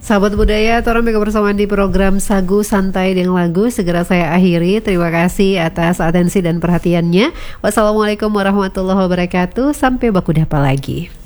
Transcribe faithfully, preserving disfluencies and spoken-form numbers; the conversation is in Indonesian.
Sahabat budaya, Torang Mega bersamaan di program Sagu Santai dengan Lagu. Segera saya akhiri. Terima kasih atas atensi dan perhatiannya. Wassalamualaikum warahmatullahi wabarakatuh. Sampai baku dapa lagi.